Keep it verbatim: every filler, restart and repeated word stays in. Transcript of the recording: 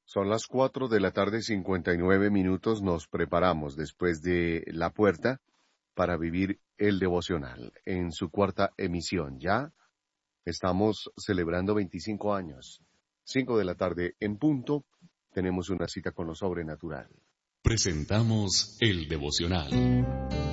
Son las cuatro de la tarde, cincuenta y nueve minutos. Nos preparamos después de La Puerta para vivir el devocional en su cuarta emisión. Ya estamos celebrando veinticinco años. Cinco de la tarde en punto. Tenemos una cita con lo sobrenatural. Presentamos el devocional.